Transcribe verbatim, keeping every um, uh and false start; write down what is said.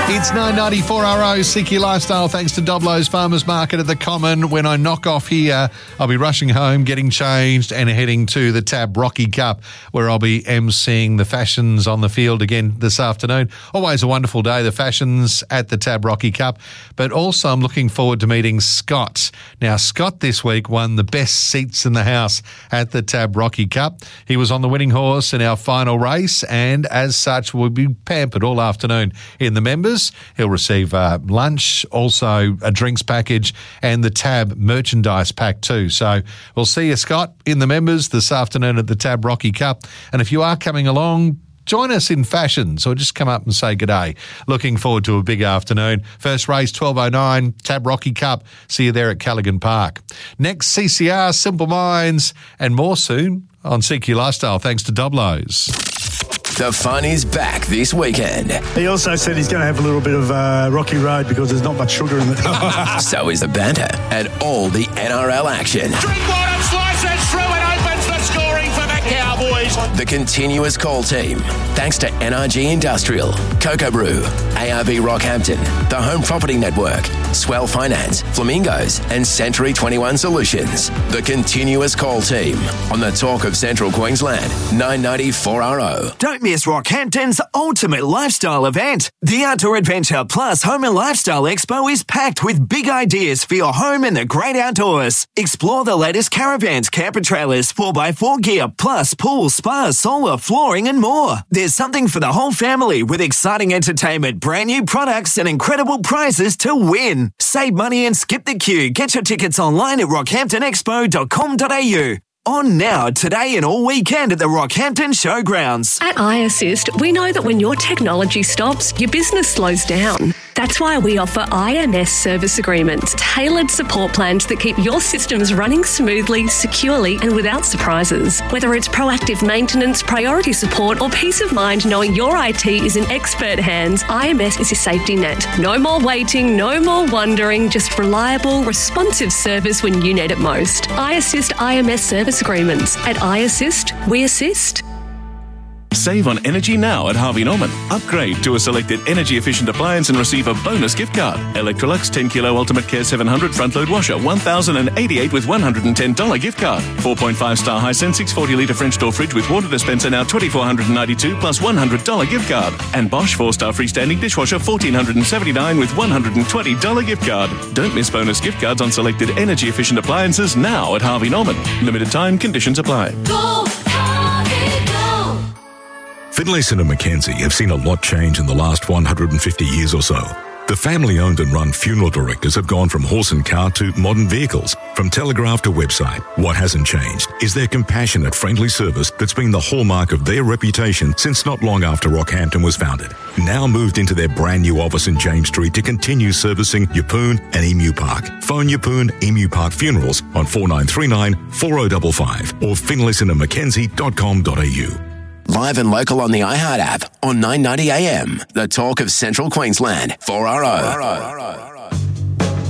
It's nine ninety-four R O, Seek Your Lifestyle, thanks to Doblo's Farmers Market at the Common. When I knock off here, I'll be rushing home, getting changed and heading to the Tab Rocky Cup, where I'll be emceeing the fashions on the field again this afternoon. Always a wonderful day, the fashions at the Tab Rocky Cup. But also I'm looking forward to meeting Scott. Now, Scott this week won the best seats in the house at the Tab Rocky Cup. He was on the winning horse in our final race, and as such will be pampered all afternoon in the members. He'll receive uh, lunch, also a drinks package and the Tab merchandise pack too. So we'll see you, Scott, in the members this afternoon at the Tab Rocky Cup. And if you are coming along, join us in fashions or just come up and say good day. Looking forward to a big afternoon. First race, twelve oh nine, Tab Rocky Cup. See you there at Callaghan Park. Next, C C R, Simple Minds, and more soon on Seek Your Lifestyle, thanks to Doblo's. The fun is back this weekend. He also said he's going to have a little bit of uh, rocky road because there's not much sugar in it. So is the banter and all the N R L action. Drinkwater slices through and opens the scoring for the Cowboys. The continuous call team, thanks to N R G Industrial, Cocoa Brew, A R B Rockhampton, the Home Property Network, Swell Finance, Flamingos, and Century twenty-one Solutions. The continuous call team on the Talk of Central Queensland, nine ninety-four R O. Don't miss Rockhampton's ultimate lifestyle event. The Outdoor Adventure Plus Home and Lifestyle Expo is packed with big ideas for your home in the great outdoors. Explore the latest caravans, camper trailers, four by four gear, plus pools, spas, solar, flooring and more. There's something for the whole family with exciting entertainment, brand new products and incredible prizes to win. Save money and skip the queue. Get your tickets online at rockhampton expo dot com dot a u. On now, today and all weekend at the Rockhampton Showgrounds. At iAssist, we know that when your technology stops, your business slows down. That's why we offer I M S service agreements, tailored support plans that keep your systems running smoothly, securely, and without surprises. Whether it's proactive maintenance, priority support, or peace of mind knowing your I T is in expert hands, I M S is your safety net. No more waiting, no more wondering, just reliable, responsive service when you need it most. iAssist I M S service agreements. At iAssist, we assist. Save on energy now at Harvey Norman. Upgrade to a selected energy-efficient appliance and receive a bonus gift card. Electrolux ten kilo Ultimate Care seven hundred front-load washer, one thousand eighty-eight with one hundred ten dollars gift card. four point five star Hisense six hundred forty litre French door fridge with water dispenser now two thousand four hundred ninety-two plus one hundred dollars gift card. And Bosch four star freestanding dishwasher one thousand four hundred seventy-nine with one hundred twenty dollars gift card. Don't miss bonus gift cards on selected energy-efficient appliances now at Harvey Norman. Limited time, conditions apply. Go, Harvey, go! Finlayson and Mackenzie have seen a lot change in the last one hundred fifty years or so. The family-owned and run funeral directors have gone from horse and cart to modern vehicles, from telegraph to website. What hasn't changed is their compassionate, friendly service that's been the hallmark of their reputation since not long after Rockhampton was founded. Now moved into their brand new office in James Street to continue servicing Yeppoon and Emu Park. Phone Yeppoon Emu Park Funerals on four nine three nine, four oh five five or finlayson and mackenzie dot com dot a u. Live and local on the iHeart app on nine ninety A M. The Talk of Central Queensland, four R O.